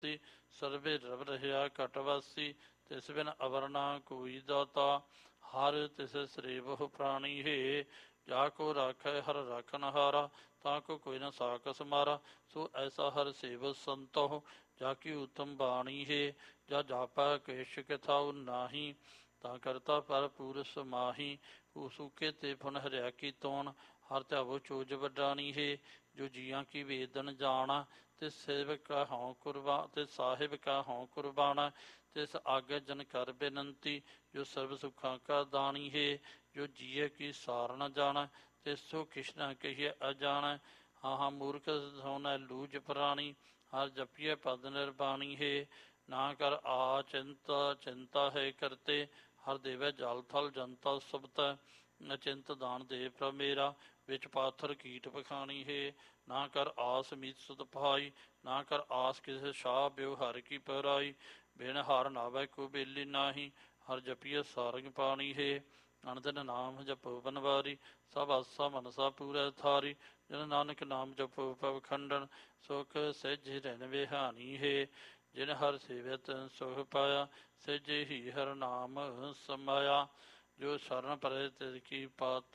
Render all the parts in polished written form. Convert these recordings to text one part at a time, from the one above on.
Survey ਰਵ ਰਹਿਆ ਘਟਵਾਸੀ। ਤਿਸ ਬਿਨ ਅਵਰ ਨਾ ਕੋਈ ਦਾਤਾ। ਹਰ ਤਿਸ ਸਰੇਵਹੁ ਪ੍ਰਾਣੀ ਹੈ। ਜਾ ਕੋ ਰਾਖੈ ਹਰ ਰਾਖਨ ਹਾਰਾ। ਤਾਂ ਕੋ ਕੋਈ ਨਾ ਸਾਕਸ ਮਾਰਾ। ਸੋ ਐਸਾ ਹਰ ਸੇਵ ਸੰਤੋ। ਜਾ ਕੀ ਉਤਮ ਬਾਣੀ ਹੈ। ਜਾ ਜਾਪੈ ਕੇਸ਼ ਕਿਥਾਉ ਨਾਹੀ। ਤਾਂ ਕਰਤਾ ਪਰ ਪੂਰਸ ਮਾਹੀ। ਸੂਕੇ ਤੇ ਫੁਨ ਹਰਿਆ ਕੀ ਤੋਣ। ਹਰ ਧਿਆਵੋ ਚੋਜ ਵਡਾਣੀ ਹੈ। ਜੋ ਜੀਆਂ ਕੀ ਵੇਦਨ ਜਾਣਾ। ਤਿਸ ਸੇਵਕ ਕਾ ਹਉ ਕੁਰਬਾਨ। ਤਿਸ ਸਾਹਿਬ ਕਾ ਹਉ ਕੁਰਬਾਨਾ। ਤਿਸ ਆਗੇ ਜਨ ਕਰ ਬੇਨੰਤੀ। ਜੋ ਸਰਬ ਸੁਖਾਂ ਕਾ ਦਾਣੀ ਹੈ। ਜੋ ਜੀਏ ਕੀ ਸਾਰ ਨ ਜਾਣਾ। ਤਿਸ ਸੋ ਕਿਛ ਨ ਕਹੀਏ ਅਜਾਣੈ। ਹਾਂ ਮੂਰਖ ਸੋਨੈ ਲੂਜ ਪ੍ਰਾਣੀ। ਹਰ ਜਪੀਏ ਪਦ ਨਿਰਬਾਣੀ ਹੈ। ਨਾ ਕਰ ਆ ਚਿੰਤਾ ਚਿੰਤਾ ਹੈ ਕਰਤੇ। ਹਰ ਦੇਵੈ ਜਲ ਥਲ ਜਨਤਾ ਸੁਭਤੈ। ਅਚਿੰਤ ਦਾਨ ਦੇ ਪ੍ਰਭ ਮੇਰਾ। ਵਿੱਚ ਪਾਥਰ ਕੀਟ ਪਖਾਣੀ ਹੈ। ਨਾ ਕਰ ਆਸ ਮੀਤ ਸੁਤ ਭਾਈ। ਨਾ ਕਰ ਆਸ ਕਿਸੇ ਸ਼ਾਹ ਬਿਉ ਹਰ ਕੀ ਪਰਾਈ। ਬਿਨ ਹਰ ਨਾਵੈ ਕੋ ਬੇਲੀ ਨਾਹੀ। ਹਰ ਜਪੀਏ ਸਾਰੰਗ ਪਾਣੀ ਹੈ। ਅਨੰਦਨ ਨਾਮ ਜਪੋ ਬਨਵਾਰੀ। ਸਭ ਆਸਾ ਮਨਸਾ ਪੂਰੈ ਥਾਰੀ। ਜਿਨ ਨਾਨਕ ਨਾਮ ਜਪੋ ਪਵ ਖੰਡਨ। ਸੁਖ ਸਹਿਜ ਰਹਿਨ ਵਿਹਾਨੀ ਹੈ। ਜਿਨ ਹਰ ਸੇਵਿਆ ਤਿਨ ਸੁਖ ਪਾਇਆ। ਸਹਿਜੇ ਹੀ ਹਰ ਨਾਮ ਸਮਾਇਆ। ਜੋ ਸ਼ਰਨ ਪਰੈ ਤਿਸ ਕੀ ਪਤ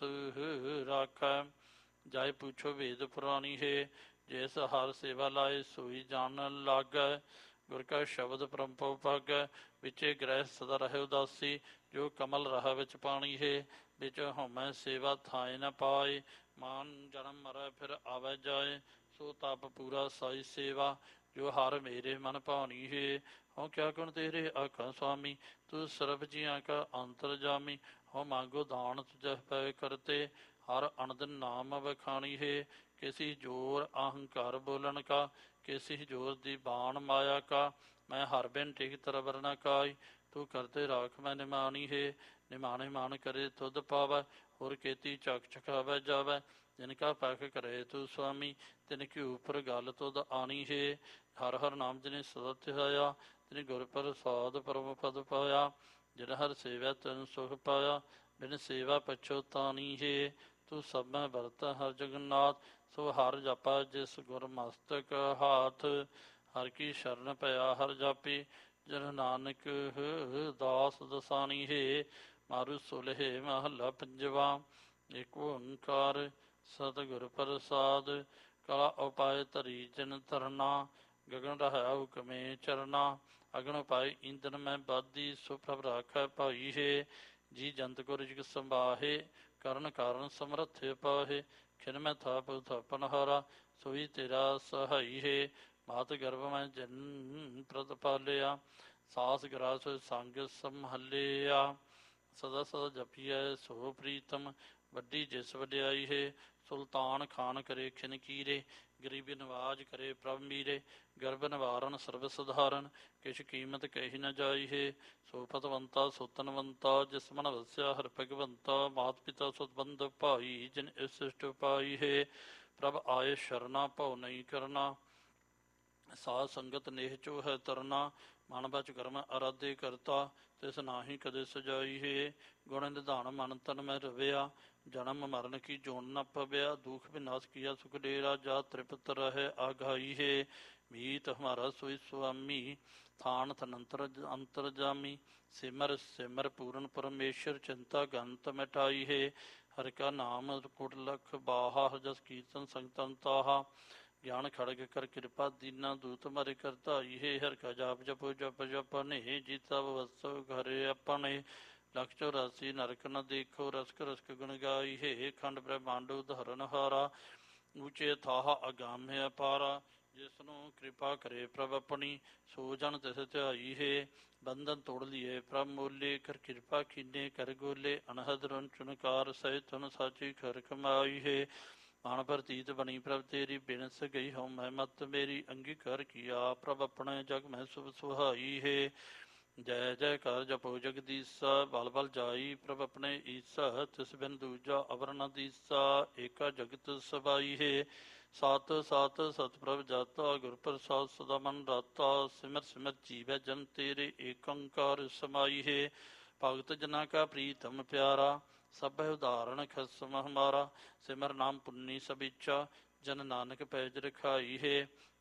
ਰਾਖੈ। ਜਾਇ ਪੁੱਛੋ ਵੇਦ ਪੁਰਾਣੀ ਹੈ। ਜਿਸ ਹਰ ਸੇਵਾ ਲਾਏ ਸੋਈ ਜਾਣ ਲਾਗੈ। ਗੁਰ ਕਾ ਸ਼ਬਦ ਪਰੰਪਉ ਭਾਗੈ। ਵਿਚੇ ਗ੍ਰਹਿ ਸਦਾ ਰਹੇ ਉਦਾਸੀ। ਜੋ ਕਮਲ ਰਹਾ ਵਿੱਚ ਪਾਣੀ ਹੈ। ਵਿੱਚ ਹਉਮੈ ਸੇਵਾ ਥਾਇ ਨ ਪਾਏ। ਮਾਨ ਜਨਮ ਮਰੈ ਫਿਰ ਆਵੈ ਜਾਏ। ਸੋ ਤਪ ਪੂਰਾ ਸਾਈ ਸੇਵਾ। ਜੋ ਹਰ ਮੇਰੇ ਮਨ ਭਾਉਣੀ ਹੈ। ਹਉ ਕਿਆ ਗੁਣ ਤੇਰੇ ਆਖਾਂ ਸੁਆਮੀ। ਤੂੰ ਸਰਬ ਜੀਆਂ ਕਾ ਅੰਤਰ ਜਾਮੀ। ਹਉ ਮੰਗੋ ਦਾਨ ਤੁਝਹਿ ਪੈ ਕਰਤੇ। ਹਰ ਅਨੰਦਨ ਨਾਮ ਵਖਾਣੀ ਹੈ। ਕਿਸੀ ਜੋਰ ਅਹੰਕਾਰ ਬੋਲਣ ਕਾ। ਕਿਸੀ ਜੋਰ ਦੀ ਬਾਣ ਮਾਇਆ ਕਾ। ਮੈਂ ਹਰ ਬਿਨ ਟਿਕ ਤਰਵਰ ਨ ਕਾਈ। ਤੂੰ ਕਰਤੇ ਰਾਖ ਮੈਂ ਨਿਮਾਣੀ ਹੈ। ਨਿਮਾਣੇ ਮਾਨ ਕਰੇ ਤੁਧ ਪਾਵੈ। ਹੋਰ ਕੇਤੀ ਚਕ ਚਕਾਵੈ ਜਾਵੈ। ਜਿਨ ਕਾ ਪਖ ਕਰੇ ਤੂੰ ਸੁਆਮੀ। ਤਿਨ ਕੀ ਉਪਰ ਗੱਲ ਤੁਧ ਆਣੀ ਹੈ। ਹਰ ਹਰ ਨਾਮ ਜਿਨੇ ਸਦਾ ਧਿਆਇਆ। ਤਿਨ ਗੁਰ ਪ੍ਰਸਾਦ ਪਰਮ ਪਦ ਪਾਇਆ। ਜਿਨ ਹਰ ਸੇਵਿਆ ਤਿਨ ਸੁਖ ਪਾਇਆ। ਬਿਨ ਸੇਵਾ ਪਛੋਤਾਣੀ ਹੈ। ਤੂੰ ਸਭ ਮੈਂ ਵਰਤ ਹਰ ਜਗਨਨਾਥ। ਸੋ ਹਰ ਜਪਾ ਜਿਸ ਗੁਰ ਮਸਤਕ ਹਾਥ। ਹਰ ਕੀ ਸ਼ਰਨ ਪਿਆ ਹਰ ਜਾਪੀ। ਜਨ ਨਾਨਕ ਦਾਸ ਦਸਾਣੀ ਹੈ। ਮਾਰੂ ਸੁਲਹੇ ਮਹੱਲਾ ਪੰਜਵਾ। ਏਕ ਓੰਕਾਰ ਸਤਿਗੁਰ ਪ੍ਰਸਾਦ। ਕਲਾ ਉਪਾਇ ਧਰੀ ਜਿਨ ਧਰਨਾ। ਗਗਨ ਰਹਾਇਆ ਹੁਕਮੇ ਚਰਨਾ। ਅਗਨ ਉਪਾਇ ਈਂਦਨ ਮੈਂ ਬਾਦੀ। ਸੋ ਪ੍ਰਭ ਰਾਖੈ ਭਾਈ ਹੈ। ਜੀ ਜੰਤ ਕੋ ਰਿਜਕ ਸੰਭਾਹੇ। ਕਰਨ ਕਾਰਨ ਸਮਰੱਥ ਪਾਹੇ। ਖਿਨ ਮੈਂ ਥਾਪ ਥਾਪਨ ਹਾਰਾ। ਸੋਈ ਤੇਰਾ ਸਹਾਈ ਹੈ। ਮਾਤ ਗਰਭ ਮੈਂ ਜਨ ਪ੍ਰਤਪਾਲਿਆ। ਸਾਸ ਗਰਾਸ ਸੰਗ ਸੰਭਾਲਿਆ। ਸਦਾ ਸਦਾ ਜਪੀਐ ਸੋ ਪ੍ਰੀਤਮ। ਵੱਡੀ ਜਿਸ ਵਡਿਆਈ ਹੈ। ਸੁਲਤਾਨ ਖਾਨ ਕਰੇ ਖਿਨ ਕੀਰੇ। ਗਰੀਬੀ ਨਵਾਜ ਕਰੇ ਪ੍ਰਭ ਮੀਰੇ। ਗਰਭ ਨਿਵਾਰਨ ਸਰਬ ਸਧਾਰਨ। ਕਿਛ ਕੀਮਤ ਕਹੀ ਨ ਜਾਈ ਹੈ। ਸੋ ਪਤਵੰਤਾ ਸੋ ਤਨਵੰਤਾ। ਜਿਸ ਮਨ ਵਸਿਆ ਹਰ ਭਗਵੰਤਾ। ਮਾਤ ਪਿਤਾ ਸੁਤ ਬੰਧੁ ਭਾਈ। ਜਿਨ ਇਸ ਸਿਸ਼ਟ ਪਾਈ ਹੈ। ਪ੍ਰਭ ਆਏ ਸ਼ਰਨਾ ਭਉ ਨਹੀਂ ਕਰਨਾ। ਸਾਧ ਸੰਗਤ ਨੇਹ ਚੋ ਹੈ ਤਰਨਾ। ਮਨ ਬਚ ਕਰਮ ਅਰਾਧੇ ਕਰਤਾ। ਤਿਸ ਨਾਹੀ ਕਦੇ ਸਜਾਈ ਹੈ। ਗੁਣ ਨਿਧਾਨ ਮਨ ਤਨ ਮੈਂ ਰਵਿਆ। ਜਨਮ ਮਰਨ ਕੀ ਜੋਨ ਨ ਪਵਿਆ। ਦੁਖ ਵਿਨਾਸ਼ ਕੀਆ ਸੁਖ ਡੇਰਾ। ਜਾ ਤ੍ਰਿਪਤ ਰਹਿ ਆਗਾਈ ਹੈ। ਮੀਤ ਹਮਾਰਾ ਸੋਈ ਸੁਆਮੀ। ਥਾਨ ਥਨੰਤਰ ਅੰਤਰ ਜਾਮੀ। ਸਿਮਰ ਸਿਮਰ ਪੂਰਨ ਪਰਮੇਸ਼ਰ। ਚਿੰਤਾ ਗੰਤ ਮਿਟਾਈ ਹੈ। ਹਰਿ ਕਾ ਨਾਮ ਕੋਟ ਲਖ ਬਾਹਾ। ਹਰਿ ਜਸ ਕੀਰਤਨ ਸੰਗਤਨ ਤਾਹਾ। ਗਿਆਨ ਖੜਗ ਕਰ ਕਿਰਪਾ ਦੀਨਾ। ਦੂਤ ਮਰਿ ਕਰਤਾਈ ਹੈ। ਹਰਿ ਕਾ ਜਾਪ ਜਪੋ ਜਪ ਜਪਨੇ। ਜੀਤਾ ਵਸਤੁ ਘਰੇ ਆਪਣੇ। ਲਖ 84 ਨਰਕ ਨ ਦੇਖੋ। ਰਸਕ ਰਸਕ ਗੁਣ ਗਾਈ ਹੈ। ਖੰਡ ਬ੍ਰਹਮੰਡ ਉਧਾਰਨ ਹਾਰਾ। ਊਚੇ ਥਾਹ ਅਗਾਮਿ ਅਪਾਰਾ। ਜਿਸ ਨੂੰ ਕਿਰਪਾ ਕਰੇ ਪ੍ਰਭ ਆਪਣੀ। ਸੋ ਜਨ ਤਿਸ ਧਿਆਈ ਹੈ। ਬੰਧਨ ਤੋੜ ਲਈਏ ਪ੍ਰਭ ਮੋਲੇ। ਕਰ ਕਿਰਪਾ ਕੀਨੇ ਕਰ ਗੋਲੇ। ਅਨਹਦ ਰੁਨ ਚੁਨਕਾਰ ਸਹਿ ਤੁਨ ਸਾਚੀ ਖਰ ਕਮਾਈ ਹੈ। ਮਨ ਪ੍ਰਤੀਤ ਬਣੀ ਪ੍ਰਭ ਤੇਰੀ। ਬਿਨਸ ਗਈ ਹਉ ਮੈਂ ਮਤ ਮੇਰੀ। ਅੰਗੀਕਾਰ ਕੀਆ ਪ੍ਰਭ ਆਪਣੇ। ਜਗ ਮੈਂ ਸੁਭ ਸੁਹਾਈ ਹੈ। ਜੈ ਜੈ ਕਰ ਜਪੋ ਜਗਦੀਸਾ। ਬਲ ਬਲ ਜਾਈ ਪ੍ਰਭ ਆਪਣੇ ਈਸਾ। ਤਿਸ ਬਿਨ ਦੂਜਾ ਅਵਰ ਨ ਦੀਸਾ। ਏਕਾ ਜਗਤ ਸਬਾਈ ਹੈ। ਸਤ ਸਤ ਸਤ ਪ੍ਰਭ ਜਾਤਾ। ਗੁਰ ਪ੍ਰਸਾਦ ਸਦਾ ਮਨ ਰਾਤਾ। ਸਿਮਰ ਸਿਮਰ ਜੀਵੈ ਜਨ ਤੇਰੇ। ਏਕ ਓੰਕਾਰ ਸਮਾਈ ਹੈ। ਭਗਤ ਜਨਾ ਕਾ ਪ੍ਰੀਤਮ ਪਿਆਰਾ। ਸਭੈ ਉਦਾਹਰਨ ਖਸਮ ਹਮਾਰਾ। ਸਿਮਰ ਨਾਮ ਪੁੰਨੀ ਸਭ ਇੱਛਾ। ਜਨ ਨਾਨਕ ਪੈਜ ਰਖਾਈ ਹੈ।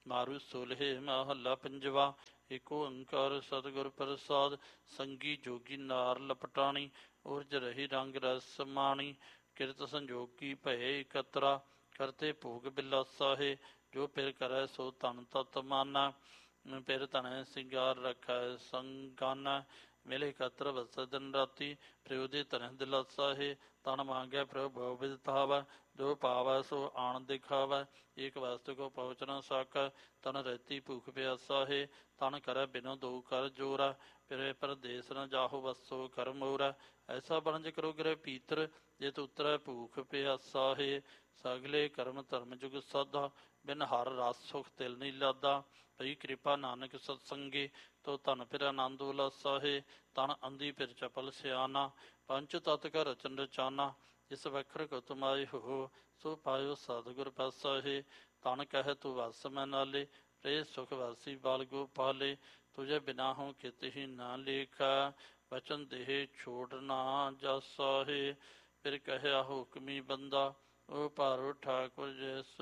ਮਾਰੂ ਸੁਲਹੇ ਮਹੱਲਾ ਪੰਜਵਾ। ਏਕ ਓੰਕਾਰ ਸਤਿਗੁਰ ਪ੍ਰਸਾਦ। ਸੰਗੀ ਜੋਗੀ ਨਾਰ ਲਪਟਾਣੀ, ਉਰਜ ਰਹੀ ਰੰਗ ਰਸ ਮਾਣੀ। ਕਿਰਤ ਸੰਜੋਗੀ ਭਏ ਇਕਤਰਾ, ਕਰਤੇ ਭੋਗ ਬਿਲਾਸਾ ਹੈ। ਜੋ ਪਿਰ ਕਰੈ ਸੋ ਤਨ ਤਤ ਮਾਨਾ, ਪਿਰ ਧਨੈ ਸਿੰਗਾਰ ਰੱਖੈ ਸੰਗਾਨਾ। ਮਿਲੇ ਇਕੱਤਰ ਵਸੈ ਦਿਨ ਰਾਤੀ, ਪ੍ਰਭੂ ਦੇ ਧਨੈ ਦਿਲਾਸਾ ਹੈ। ਤਨ ਮੰਗੈ ਪ੍ਰਭੂ ਭਉ ਬਿਦ ਧਾਵੈ, ਜੋ ਪਾਵੈ ਸੋ ਆਣ ਦਿਖਾਵੈ। ਏਕ ਵਸਤੁ ਕੋ ਪਹੁੰਚ ਨ ਸਕੈ, ਤਨ ਰਹਿਤੀ ਭੂਖ ਪਿਆਸਾ ਹੈ। ਤਨ ਕਰੈ ਬਿਨੋ ਦੋ ਕਰ ਜੋਰਾ, ਫਿਰੇ ਪਰਦੇਸ ਨ ਜਾਹੋ ਵਸੋ ਕਰ ਮੋਰਾ। ਐਸਾ ਬਣਜ ਕਰੋ ਗ੍ਰਹਿ ਪੀਤਰ, ਜਿਤ ਉਤਰੈ ਭੂਖ ਪਿਆਸਾ ਹੈ। ਸਗਲੇ ਕਰਮ ਧਰਮ ਜੁਗ ਸਾਧਾ, ਬਿਨ ਹਰ ਰਸ ਸੁਖ ਤਿਲ ਨੀ ਲਾਦਾ। ਭਈ ਕਿਰਪਾ ਨਾਨਕ ਸਤਸੰਗੇ, ਤੋ ਧਨ ਫਿਰ ਆਨੰਦ ਉਲਾਸਾ ਹੈ। ਤਨ ਅੰਧੀ ਫਿਰ ਚਪਲ ਸਿਆਨਾ, ਪੰਚ ਤਤ ਕਾ ਰਚਨ ਰਚਾਨਾ। ਜਿਸ ਵਖਰ ਕੋ ਤੁਮਾਏ ਹੋ, ਸੋ ਪਾਇਓ ਸਤਿਗੁਰ ਪਾਸਾ ਹੈ। ਤਨ ਕਹਿ ਤੂੰ ਵਸ ਮੈਂ ਨਾਲੇ, ਰੇ ਸੁਖ ਵਾਸੀ ਬਾਲ ਗੋਪਾਲੇ। ਤੁਝੇ ਬਿਨਾ ਹੋ ਕਿਤ ਹੀ ਨਾ ਲੇਖਾ, ਬਚਨ ਦੇਹ ਛੋੜ ਨਾ ਜਾਸਾ ਹੈ। ਫਿਰ ਕਹਿਆ ਹੁਕਮੀ ਬੰਦਾ, ਉਹ ਭਾਰੋ ਠਾਕੁਰ ਜੈਸ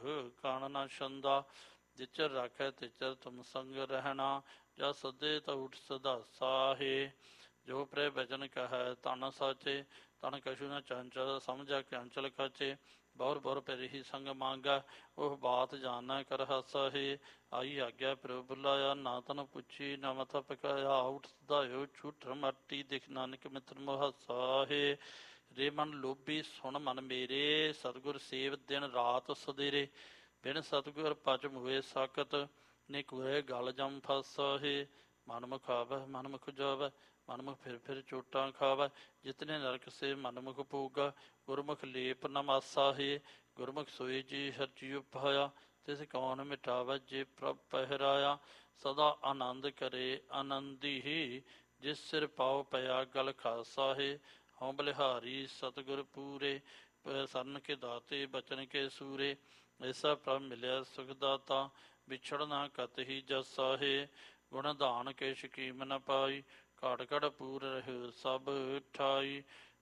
ਕਾਣ ਨਾ ਛੰਦਾ। ਜਿਚਰ ਰਾਖੈ ਤਿਚਰ ਤੁਮ ਸੰਗ ਰਹਿਣਾ, ਜਾ ਸਦੇ ਤਾ ਉਠ ਸਦਾਸਾ ਹੈ। ਜੋ ਪ੍ਰੇ ਬਚਨ ਕਹੈ ਤਨ ਸਾਚੇ, ਤਨ ਕਛੂ ਨ ਚੰਚਲ ਸਮਝਾ ਚੰਚਲ ਖਾਚੇ। ਬਹੁਰ ਬਹੁਰ ਫਿਰ ਹੀ ਸੰਗ ਮੰਗਾ, ਉਹ ਬਾਤ ਜਾਣੈ ਕਰ ਹਾਸਾ ਹੈ। ਆਈ ਆਗਿਆ ਪ੍ਰਭੂ ਬੁਲਾਇਆ, ਨਾ ਤਨ ਪੁੱਛੀ ਨਾ ਮਥਾ ਪਕਾਇਆ। ਉਠ ਸਦਾਇਓ ਛੂਟਰ ਮਾਟੀ, ਦਿਖ ਨਾਨਕ ਮਿੱਤਰ ਮੁਹਾਸਾ ਹੈ। ਰੇ ਮਨ ਲੋਭੀ ਸੁਣ ਮਨ ਮੇਰੇ, ਸਤਿਗੁਰ ਸੇਵ ਦਿਨ ਰਾਤ ਸਦੇਰੇ। ਬਿਨ ਸਤਿਗੁਰ ਪਚ ਮੁਏ ਸਾਕਤ, ਨੇ ਕੁਰੇ ਗਲ ਜਮ ਫਾਸਾ ਹੈ। ਮਨਮੁਖ ਆਵੈ ਮਨਮੁਖ ਜਾਵੈ, ਮਨਮੁਖ ਫਿਰ ਫਿਰ ਚੋਟਾਂ ਖਾਵੈ। ਜਿਤਨੇ ਨਰਕ ਸੇ ਮਨਮੁਖ ਭੋਗਾ, ਗੁਰਮੁਖ ਲੇਪ ਨ ਮਾਸਾ ਹੈ। ਗੁਰਮੁਖ ਸੋਈ ਜੀ ਹਰਿ ਜੀਉ ਪਾਇਆ, ਤਿਸ ਕੌਣ ਮਿਟਾਵੈ ਜੇ ਪ੍ਰਭ ਪਹਿਰਾਇਆ। ਸਦਾ ਆਨੰਦ ਕਰੇ ਆਨੰਦੀ ਹੀ, ਜਿਸ ਸਿਰ ਪਾਉ ਪਿਆ ਗਲ ਖਾਸਾ ਹੈ। ਹਉ ਬਲਿਹਾਰੀ ਸਤਿਗੁਰ ਪੂਰੇ, ਸਰਨ ਕੇ ਦਾਤੇ ਬਚਨ ਕੇ ਸੂਰੇ। ਐਸਾ ਪ੍ਰਭ ਮਿਲਿਆ ਸੁਖ ਦਾਤਾ, ਵਿਛੜ ਨਾ ਕਤ ਹੀ ਜਾਸਾ ਹੈ। ਗੁਣ ਧਾਨ ਕੇ ਸ਼ਕੀਮ ਨ ਪਾਈ, ਘਟ ਘਟ ਪੂਰ ਰਹਿ ਸਭ ਠਾਈ।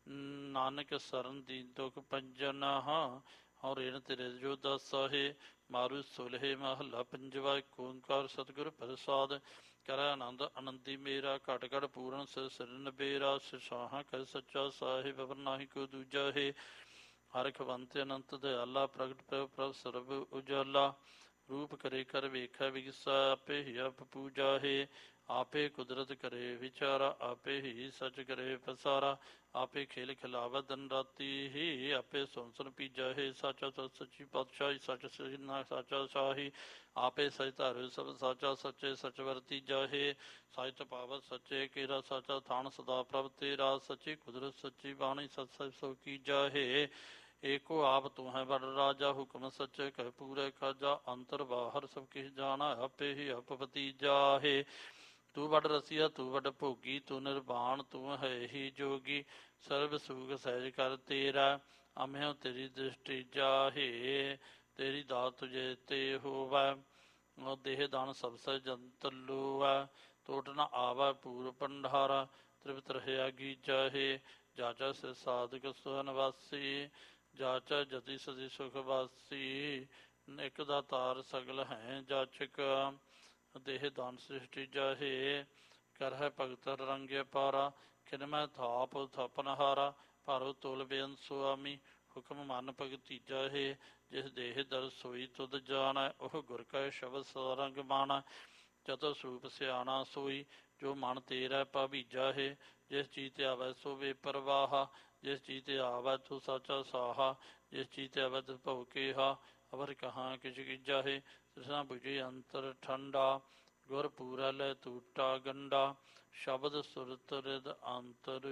ਨਾਨਕ ਸਰਨ ਦੀ ਦੁਖ ਭੰਜਨ ਹਾਂ, ਹਉ ਰੇਣ ਤੇਰੇ ਜੋ ਦਾਸਾ ਹੈ। ਮਾਰੂ ਸੁਲਹੇ ਮਹੱਲਾ ਪੰਜਵਾ। ਏਕ ਓੰਕਾਰ ਸਤਿਗੁਰ ਪ੍ਰਸਾਦ। ਕਰੈ ਆਨੰਦ ਆਨੰਦੀ ਮੇਰਾ, ਘਟ ਘਟ ਪੂਰਨ ਸਿਰ ਸਿਰ ਨਬੇਰਾ। ਸਿਰਸਾਹਾਂ ਕੈ ਸੱਚਾ ਸਾਹਿਬ, ਅਵਰ ਨਾਹੀ ਕੋ ਦੂਜਾ ਹੈ। ਹਰਿ ਖਵੰਤ ਅਨੰਤ ਦਇਆਲਾ, ਪ੍ਰਗਟ ਪ੍ਰਭ ਪ੍ਰਭ ਸਰਬ ਉਜਾਲਾ। ਰੂਪ ਕਰੇ ਕਰ ਵੇਖੈ ਵਿਗਸਾ, ਆਪੇ ਹੀ ਆਪ ਪੂਜਾ ਹੈ। ਆਪੇ ਕੁਦਰਤ ਕਰੇ ਵਿਚਾਰਾ, ਆਪੇ ਹੀ ਸਚ ਕਰੇ ਪਸਾਰਾ। ਆਪੇ ਖੇਲ ਖਿਲਾਵੈ ਦਿਨ ਰਾਤੀ ਹੀ, ਆਪੇ ਸੁਣ ਸੁਣ ਪੀਜਾ ਹੈ। ਸਾਚਾ ਸਚ ਸੱਚੀ ਪਾਤਸ਼ਾਹੀ, ਸਚ ਸਿਨਾ ਸਾਚਾ ਸ਼ਾਹੀ। ਆਪੇ ਸਚ ਧਾਰਿ ਸਭ ਸਾਚਾ, ਸੱਚੇ ਸਚ ਵਰਤੀਜਾ ਹੈ। ਸਾਹਿਤ ਪਾਵਤ ਸੱਚੇ ਕੇਰਾ, ਸਾਚਾ ਥਾਨ ਸਦਾ ਪ੍ਰਭ ਤੇਰਾ। ਸੱਚੀ ਕੁਦਰਤ ਸੱਚੀ ਬਾਣੀ, ਸਚ ਸਚ ਸੋ ਕੀਜਾ ਹੈ। ਏਕੋ ਆਪ ਤੂੰ ਹੈ ਬੜ ਰਾਜਾ, ਹੁਕਮ ਸੱਚੇ ਕਹਿ ਪੂਰੇ ਖਾਜਾ। ਅੰਤਰ ਬਾਹਰ ਸਭ ਕਿਛ ਜਾਣਾ, ਆਪੇ ਹੀ ਆਪ ਭਤੀਜਾ ਹੈ। ਤੂੰ ਵਡ ਰਸੀਆ ਤੂੰ ਵਡ ਭੋਗੀ, ਤੂੰ ਨਿਰਵਾਣ ਤੂੰ ਹੈ ਹੀ ਜੋਗੀ। ਸਰਬ ਸੁਖ ਸਹਿਜ ਕਰ ਤੇਰਾ, ਅਮਿਓ ਤੇਰੀ ਦ੍ਰਿਸ਼ਟੀ ਜਾਹੇ। ਤੇਰੀ ਦਾਤ ਤੁਝੇ ਤੇ ਹੋਵੈ, ਦੇਹ ਦਾਨ ਸਭ ਸਹਿ ਜੰਤ ਲੋਵੈ। ਟੋਟ ਨ ਆਵੈ ਪੂਰ ਭੰਡਾਰਾ, ਤ੍ਰਿਪਤ ਰਹਿਆ ਗੀਜਾ ਹੈ। ਜਾਚਾ ਸਿ ਸਾਧਕ ਸੁਨਵਾਸੀ, ਜਾਚਾ ਜਤੀ ਸਦੀ ਸੁਖ ਵਾਸੀ। ਇਕ ਦਾ ਤਾਰ ਸਗਲ ਹੈ ਜਾਚਕ, ਦੇਹ ਦਾਨ ਸ੍ਰਿਸ਼ਟੀ ਜਾਹੇ। ਕਰਹਿ ਭਗਤ ਰੰਗਿਆ ਪਾਰਾ, ਖਿਨਮੈ ਥਾਪ ਥਪਨਹਾਰਾ। ਭਾਰੋ ਤੋਲ ਬੇਅੰਤ ਸੁਆਮੀ, ਹੁਕਮ ਮਨ ਭਗਤੀਜਾ ਹੈ। ਜਿਸ ਦੇਹ ਦਰ ਸੋਈ ਤੁਧ ਜਾਣੈ, ਉਹ ਗੁਰ ਕੈ ਸ਼ਬਦ ਸਰੰਗ ਮਾਣੈ। ਚਤੁਰ ਸਰੂਪ ਸਿਆਣਾ ਸੋਈ, ਜੋ ਮਨ ਤੇਰਾ ਭਾਬੀਜਾ ਹੈ। ਜਿਸ ਚੀਜ਼ ਤੇ ਆਵੈ ਸੋ ਵੇ ਪਰਵਾਹਾ, ਜਿਸ ਚੀਜ਼ ਤੇ ਆਵੈ ਤੂੰ ਸਾਚਾ ਸਾਹਾ। ਜਿਸ ਚੀਜ਼ ਤੇ ਆਵੈ ਤਿਸ ਭਉ ਕੇਹਾ, ਅਵਰ ਕਹਾਂ ਕਿਛ ਕੀਜਾ ਹੈ। ਤ੍ਰਿਸ਼ਨਾ ਬੁਝੀ ਅੰਤਰ ਠੰਡਾ, ਗੁਰ ਪੂਰੈ ਲੈ ਟੂਟਾ ਗੰਡਾ। ਸ਼ਬਦ ਸੁਰਤ ਰਿਦ ਅੰਤਰ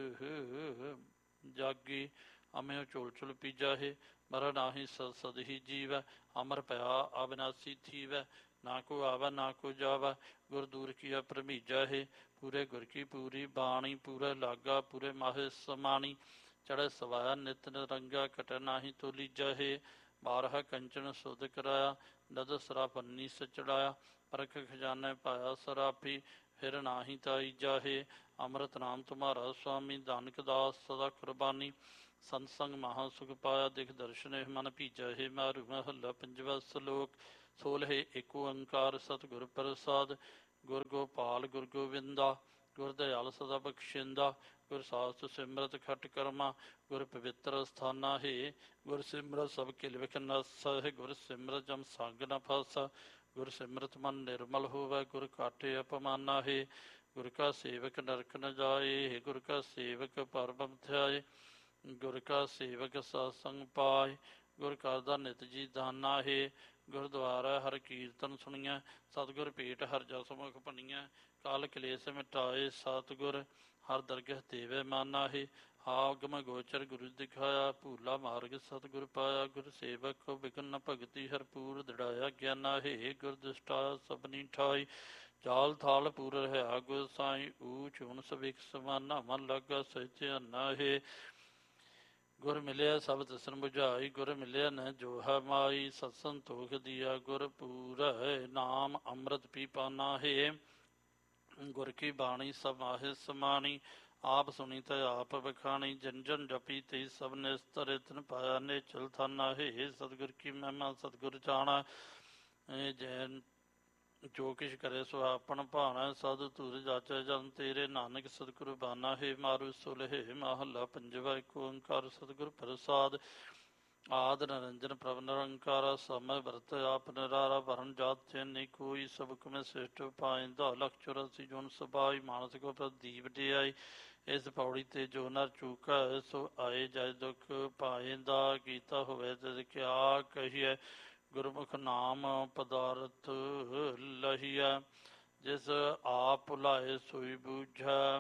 ਜਾਗੀ, ਅਮਿਓ ਝੋਲ ਝੁਲ ਪੀਜਾ ਹੈ। ਮਰੈ ਨਾਹੀ ਸਦ ਸਦ ਹੀ ਜੀਵੈ, ਅਮਰ ਭਇਆ ਅਬਿਨਾਸੀ ਥੀਵੈ। ਨਾ ਕੋ ਆਵੈ ਨਾ ਕੋ ਜਾਵੈ, ਗੁਰ ਦੂਰ ਕੀਆ ਭਰਮੀਜਾ ਹੈ। ਪੂਰੇ ਗੁਰ ਕੀ ਪੂਰੀ ਬਾਣੀ, ਪੂਰੇ ਲਾਗਾ ਪੂਰੇ ਮਾਹਿ ਸਮਾਣੀ। ਚੜ੍ਹੈ ਸਵਾਇਆ ਨਿਤ ਨਿਰੰਗਾ, ਘਟੈ ਨਾਹੀ ਤੋਲੀਜਾ ਹੈ। ਬਾਰਹ ਕੰਚਨ ਸੁਧ ਕਰਾਇਆ, ਨਦ ਸਰਾਭੰਨੀ ਸ ਚੜਾਇਆ। ਪਰਖ ਖਜ਼ਾਨੇ ਪਾਇਆ ਸਰਾਪੀ, ਫਿਰ ਨਾਹੀ ਤਾਈਜਾ ਹੈ। ਅੰਮ੍ਰਿਤ ਨਾਮ ਤੁਮਾਰਾ ਸੁਆਮੀ, ਨਾਨਕ ਦਾਸ ਸਦਾ ਕੁਰਬਾਨੀ। ਸੰਤ ਸੰਗ ਮਹਾ ਸੁਖ ਪਾਇਆ, ਦਿਖ ਦਰਸ਼ਨ ਮਨ ਭੀਜਾ ਹੈ। ਮਾਰੂ ਮਹੱਲਾ ਪੰਜਵਾ। ਸਲੋਕ ਸੋਲਹਿ ਏਕ ਓੰਕਾਰ ਸਤਿਗੁਰ ਪ੍ਰਸਾਦ। ਗੁਰ ਗੋਪਾਲ ਗੁਰ ਗੋਬਿੰਦਾ ਗੁਰ ਦਇਆਲ ਸਦਾ ਬਖਸ਼ਿੰਦਾ। ਗੁਰ ਸਾਸਤ ਸਿਮਰਤ ਖਟ ਕਰਮਾ ਗੁਰ ਪਵਿੱਤਰ ਅਸਥਾਨਾ ਹੈ। ਗੁਰ ਸਿਮਰਤ ਸਭ ਕਿਲ ਵਿਖ ਨਾਸਾ ਗੁਰ ਸਿਮਰਤ ਜਮ ਸੰਗ ਨ ਫਾਸਾ। ਗੁਰ ਸਿਮਰਤ ਮਨ ਨਿਰਮਲ ਹੋਵੈ ਗੁਰ ਕਾਟੇ ਅਪਮਾਨਾ ਹੈ। ਗੁਰ ਕਾ ਸੇਵਕ ਨਰਕ ਨ ਜਾਏ ਗੁਰ ਕਾ ਸੇਵਕ ਪਰਮ ਧਿਆਏ। ਗੁਰ ਕਾ ਸੇਵਕ ਸਤਸੰਗ ਪਾਏ ਗੁਰ ਕਰਦਾ ਨਿਤ ਜੀ ਦਾਨਾ ਹੈ। ਗੁਰਦੁਆਰਾ ਹਰ ਕੀਰਤਨ ਸੁਣੀਐ ਸਤਿਗੁਰ ਭੇਟ ਹਰ ਜਸ ਮੁਖ ਭਣੀਐ। ਕਾਲ ਕਲੇਸ਼ ਮਿਟਾਏ ਸਤਿਗੁਰ ਹਰ ਦਰਗਹ ਦੇਵੈ ਮਾਨਾ ਹੈ। ਆਗਮ ਗੋਚਰ ਗੁਰੂ ਦਿਖਾਇਆ ਭੂਲਾ ਮਾਰਗ ਸਤਿਗੁਰ ਪਾਇਆ। ਗੁਰ ਸੇਵਕ ਬਿਘਨ ਭਗਤੀ ਹਰਪੂਰ ਦ੍ਰਿੜਾਇਆ ਗਿਆਨਾ ਹੈ। ਗੁਰ ਦ੍ਰਿਸ਼ਟਾ ਸਭਨੀ ਠਾਈ ਜਾਲ ਥਾਲ ਪੂਰ ਰਹਾ ਗੁਰ ਸਾਈ। ਊਚ ਹੁਣ ਸਭਿਕ ਸਮਾਨਾ ਮਨ ਲਾਗਾ ਸਹਿਜ ਅੰਨਾ ਹੈ। ਗੁਰ ਮਿਲਿਆ ਸਭ ਦਸਨ ਬੁਝਾਈ ਗੁਰ ਮਿਲਿਆ ਨ ਜੋਹਾ ਮਾਈ। ਸਤ ਸੰਤੋਖ ਦੀਆ ਗੁਰ ਪੂਰੈ ਨਾਮ ਅੰਮ੍ਰਿਤ ਪੀ ਪਾਨਾ ਹੈ। ਗੁਰ ਕੀ ਬਾਣੀ ਸਮਾਹਿ ਸਮਾਣੀ ਆਪ ਸੁਣੀ ਤੇ ਆਪ ਬਖਾਣੀ। ਜਨ ਜਨ ਜਪੀ ਤੇ ਸਭ ਨਿਸਤਰ ਤਿਨ ਪਾਇਆ ਨੇਚਲ ਥਾਨਾ ਹੈ। ਸਤਿਗੁਰ ਕੀ ਮਹਿਮਾ ਸਤਿਗੁਰ ਜਾਣਾ ਜੈਨ ਜੋ ਕਿਛ ਕਰੇ ਸੋ ਆਪਣ ਭਾਣਾ। ਸਾਧੂ ਧੁਰ ਜਾਚੈ ਜਨ ਤੇਰੇ ਨਾਨਕ ਸਤਿਗੁਰ ਬਾਨਾ ਹੈ। ਮਾਰੂ ਸੁਲਹੇ ਮਹੱਲਾ ਪੰਜਵਾ ਏਕ ਓੰਕਾਰ ਸਤਿਗੁਰ ਪ੍ਰਸਾਦ। ਆਦ ਨਿਰੰਜਨ ਪ੍ਰਭ ਨਿਰੰਕਾਰਾ ਸਮੈ ਵਰਤ ਆਪ ਨਿਰਾਰਾ। ਵਰਨ ਜਾਤ ਚੈਨੀ ਕੋਈ ਸਬਕ ਮੈਂ ਸ੍ਰਿਸ਼ਟ ਪਾਇੰਦਾ। ਲਖ 84 ਜੂਨ ਸਬਾਈ ਮਾਨਸ ਕੋ ਪ੍ਰਦੀਪ ਡਿਆਈ। ਇਸ ਪੌੜੀ ਤੇ ਜੋ ਨਰ ਚੂਕਾ ਸੋ ਆਏ ਜੈ ਦੁਖ ਪਾਇੰਦਾ। ਕੀਤਾ ਹੋਵੇ ਤਿਸ ਕਿਆ ਕਹੀਐ ਗੁਰਮੁਖ ਨਾਮ ਪਦਾਰਥ ਲਹੀਐ। ਜਿਸ ਆਪ ਭੁਲਾਏ ਸੋਈ ਬੂਝੈ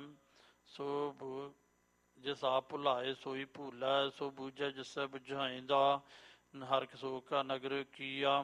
ਜਿਸ ਆਪ ਭੁਲਾਏ ਸੋਈ ਭੂਲੈ। ਸੋ ਬੂਝੈ ਜਿਸੈ ਬੁਝਾਇਂਦਾ। ਹਰਿ ਸੋ ਕਾ ਨਗਰ ਕੀਆ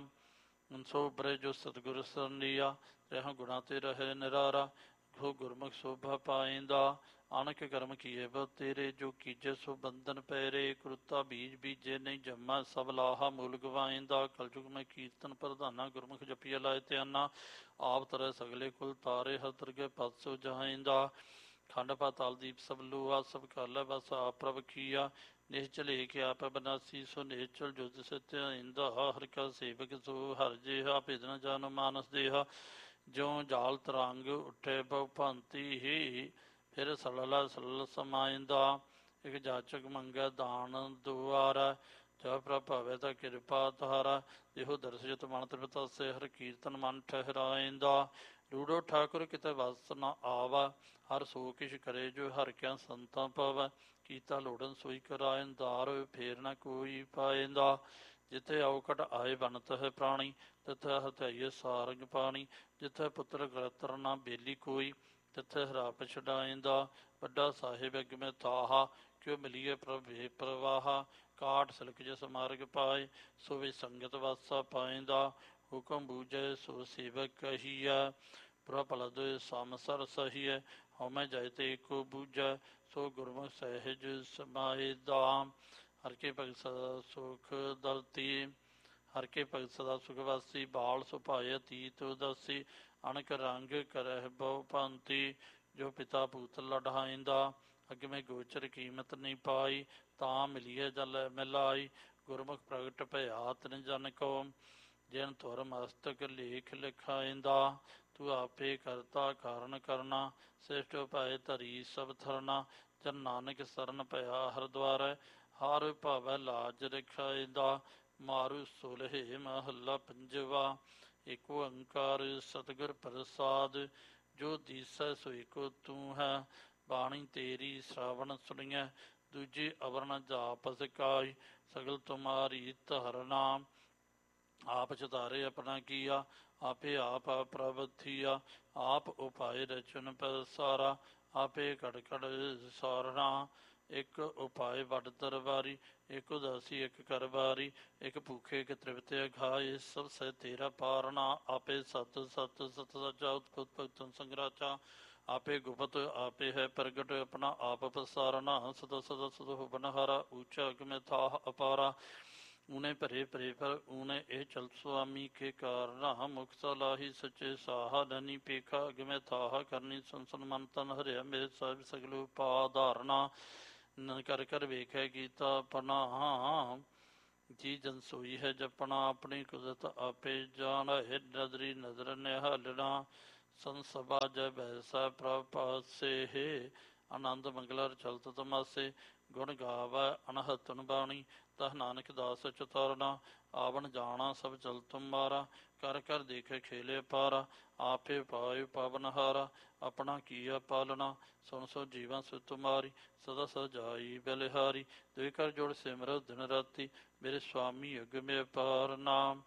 ਸੋ ਬਰੇ ਜੋ ਸਤਿਗੁਰ ਸਰਨੀਆ। ਰਹਿ ਗੁਣਾ ਤੇ ਰਹੇ ਨਿਰਾਰਾ ਸੋ ਗੁਰਮੁਖ ਸੋਭਾ ਪਾਇੰਦਾ। ਅਣਖ ਕਰਮ ਕੀਏ ਬਹੁ ਤੇਰੇ ਜੋ ਕੀਜੇ ਸੋ ਬੰਧਨ ਪੈਰੇ। ਕਰੁੱਤਾ ਬੀਜ ਬੀਜੇ ਨਹੀਂ ਜੰਮਾ ਸਭ ਲਾਹਾ ਮੂਲ ਗਵਾਇੰਦਾ। ਕਲਯੁਗ ਮੈਂ ਕੀਰਤਨ ਪ੍ਰਧਾਨਾ ਗੁਰਮੁਖ ਜਪੀਆ ਲਾਏ ਧਿਆਨਾ। ਆਪ ਤਰੈ ਸਗਲੇ ਕੁਲ ਤਾਰੇ ਹਰ ਦਰਗਹਿ ਪਦ ਸੋ ਜਹਾਇੰਦਾ। ਖੰਡ ਪਾਤਾਲ ਦੀਪ ਸਭ ਲੋਆ ਸਭ ਕਾਲਾ ਬਸ ਆਪ ਪ੍ਰਭ ਕੀਆ। ਨਿਸ਼ਚਲ ਏਕ ਆਪ ਬਨਾਸੀ ਸੋ ਨਿਸ਼ਚਲ ਜੋ ਤਿਸ ਧਿਆਇੰਦਾ। ਹਰਿ ਕਾ ਸੇਵਕ ਸੋ ਹਰਿ ਜਿਹਾ ਭੇਦ ਨ ਜਾਨੁ ਮਾਨਸ ਦੇਹਾ। ਜਿਉ ਜਾਲ ਤਰੰਗ ਉੱਠੇ ਬਹੁ ਭਾਂਤੀ ਹੀ ਫਿਰ ਸਲਲ ਸਲਲ ਸਮਾਇੰਦਾ। ਇਕ ਜਾਚਕ ਮੰਗੈ ਦਾਨ ਦੁਆਰਾ ਜਹ ਪ੍ਰਭ ਭਾਵੇ ਤਾਂ ਕਿਰਪਾ ਤਾਰਾ। ਇਹੋ ਦਰਸ਼ਿਤ ਮਨ ਤ੍ਰਿਪਤਾਸੇ ਹਰਿ ਕੀਰਤਨ ਮਨ ਠਹਿਰਾਇੰਦਾ। ਰੂੜੋ ਠਾਕੁਰ ਕਿਤੇ ਵਸ ਨ ਆਵਾ ਹਰ ਸੋ ਕਿਛ ਕਰੇ ਜੋ ਹਰਿ ਕਿਆ ਸੰਤਾਂ ਪਾਵੈ। ਕੀਤਾ ਲੋੜਨ ਸੋਈ ਕਰਾਇੰਦਾਰ ਫੇਰ ਨ ਕੋਈ ਪਾਇੰਦਾ। ਜਿੱਥੇ ਔਕਟ ਆਏ ਬਣਤ ਹੈ ਪ੍ਰਾਣੀ ਤਿੱਥੇ ਹਥਿਆਈਏ ਸਾਰੰਗ ਪਾਣੀ। ਜਿੱਥੇ ਪੁੱਤਰ ਗ੍ਰਤਰ ਨਾ ਬੇਲੀ ਕੋਈ ਤਿੱਥੇ ਹਰਾਪ ਛਡਾਇੰਦਾ। ਵੱਡਾ ਸਾਹਿਬ ਅਗਮੈ ਤਾਹਾ ਕਿਉ ਮਿਲੀਏ ਪ੍ਰਭੇ ਪ੍ਰਵਾਹਾ। ਕਾਟ ਸਿਲਕ ਜਿਸ ਮਾਰਗ ਪਾਏ ਸੋ ਵੀ ਸੰਗਤ ਵਾਸਾ ਪਾਇੰਦਾ। ਹੁਕਮ ਬੂਝੈ ਸੋ ਸੇਵਕ ਕਹੀਐ ਪ੍ਰਭ ਭਲਦ ਸਮਸਰ ਸਹੀਐ। ਹਉਮੈ ਜੈ ਤੇ ਏਕੋ ਬੂਝੈ ਸੋ ਗੁਰਮੁਖ ਸਹਿਜ ਸਮਾਇਦਾ। ਹਰਿ ਕੇ ਭਗਤ ਸਦਾ ਸੁਖ ਦਲਤੀ ਹਰਿ ਕੇ ਭਗਤ ਸਦਾ ਸੁਖ ਵਾਸੀ। ਬਾਲ ਸੁਭਾਏ ਅਤੀਤ ਉਦਾਸੀ ਅਣਕ ਰੰਗ ਕਰਹਿ ਬਹੁ ਭਾਂਤੀ। ਜੋ ਪਿਤਾ ਪੂਤ ਲਡਾਇੰਦਾ ਅਗਮੈ ਗੋਚਰ ਕੀਮਤ ਨਹੀਂ ਪਾਈ। ਤਾਂ ਮਿਲੀਏ ਜਲ ਮਿਲਾਈ ਗੁਰਮੁਖ ਪ੍ਰਗਟ ਭਇਆ ਤਿਨ ਜਨ ਕੋ। ਜਿਨ ਧੁਰ ਮਸਤਕ ਲੇਖ ਲਿਖਾਇੰਦਾ। ਤੂੰ ਆਪੇ ਕਰਤਾ ਕਾਰਨ ਕਰਨਾ ਸ੍ਰਿਸ਼ਟ ਉਪਾਏ ਧਰੀ ਸਭ ਥਰਨਾ। ਜਨ ਨਾਨਕ ਸਰਨ ਭਇਆ ਹਰਿ ਦੁਆਰੈ ਹਰਿ ਭਾਵੈ ਲਾਜ ਰਖਾਇੰਦਾ। ਮਾਰੂ ਸੁਲਹੇ ਮਹੱਲਾ ਪੰਜਵਾ ਏਕ ਓੰਕਾਰ ਸਤਿਗੁਰ ਪ੍ਰਸਾਦ। ਜੋ ਦੀਸੈ ਸੋ ਏਕੋ ਤੂੰ ਹੈ ਬਾਣੀ ਤੇਰੀ ਸ਼ਰਾਵਣ ਸੁਣੀਐ। ਦੂਜੀ ਅਵਰ ਨ ਜਾਪ ਸਿਕਾਈ ਸਗਲ ਤੁਮਾਰੀ ਧਰ ਨਾਮ। ਆਪ ਚੁਤਾਰੇ ਆਪਣਾ ਕੀਆ ਆਪੇ ਆਪ ਪ੍ਰਭ ਥੀਆ। ਆਪ ਉਪਾਏ ਰਚਨ ਪਸਾਰਾ ਆਪੇ ਘੜ ਘੜ ਸਾਰਨਾ। ਇੱਕ ਉਪਾਏ ਵੱਡ ਦਰਬਾਰੀ ਇੱਕ ਉਦਾਸੀ ਇੱਕ ਕਰਬਾਰੀ। ਇੱਕ ਭੂਖੇ ਇੱਕ ਤ੍ਰਿਪਤੇ ਖਾਏ ਸਭ ਸਹਿ ਤੇਰਾ ਪਾਰਨਾ। ਆਪੇ ਸਤ ਸਤ ਸਤ ਸਚਾ ਉਤਪੁਤ ਭਗਤਨ ਸੰਗਰਾਚਾ। ਆਪੇ ਗੁਪਤ ਆਪੇ ਹੈ ਪ੍ਰਗਟ ਆਪਣਾ ਆਪ ਪਸਾਰਨਾ। ਸਦਾ ਸਦਾ ਸਦਾ ਹੁਬਨਹਾਰਾ ਉੱਚਾ ਅਗਮੈ ਥਾਹ ਅਪਾਰਾ। ਊਨੇ ਭਰੇ ਭਰੇ ਪਰ ਊਨੇ ਇਹ ਚਲ ਸੁਆਮੀ ਕੇ ਕਾਰਨਾ। ਮੁਖ ਸਲਾਹੀ ਸੱਚੇ ਸਾਹਾ ਨਨੀ ਪੇਖਾ ਅਗਮੈ ਥਾਹ ਕਰਨੀ। ਸੁਨ ਸੁਨ ਮਨ ਤਨ ਹਰਿਆ ਮੇਰੇ ਸਭ ਸਗਲ ਉਪਾਧਾਰਨਾ। ਕਰ ਕਰ ਵੇਖੈ ਕੀਤਾ ਪਨਾ ਜੀ ਜਨ ਸੋਈ ਹੈ ਜਪਣਾ, ਆਪਣੀ ਕੁਦਰਤ ਆਪੇ ਜਾਣਾ ਹੈ। ਨਦਰੀ ਨਦਰ ਨਿਹਾਲਣਾ, ਸੰਸਭਾ ਜੈ ਬੈਸਾ ਪ੍ਰਭ ਪਾਸੇ ਹੈ। ਆਨੰਦ ਮੰਗਲਰ ਚਲਤ ਤਮਾਸੇ, ਗੁਣ ਗਾਵੈ ਅਨਹਤਨ ਬਾਣੀ। ਤਹ ਨਾਨਕ ਦਾਸ ਚਤੁਰਨਾ, ਆਵਣ ਜਾਣਾ ਸਭ ਚਲ ਤੁਮਾਰਾ। ਕਰ ਕਰ ਦੇਖੇ ਖੇਲੇ ਪਾਰਾ, ਆਪੇ ਪਾਇ ਪਵਨ ਹਾਰਾ। ਆਪਣਾ ਕੀਆ ਪਾਲਣਾ, ਸੁਣ ਸੋ ਜੀਵਾਂ ਸੁ ਤੁਮਾਰੀ। ਸਦਾ ਸਜਾਈ ਬਲਿਹਾਰੀ, ਦੁਇ ਕਰ ਜੋੜ ਸਿਮਰੋ ਦਿਨ ਰਾਤੀ। ਮੇਰੇ ਸੁਆਮੀ ਅਗਮੇ ਅਪਾਰ, ਨਾਮ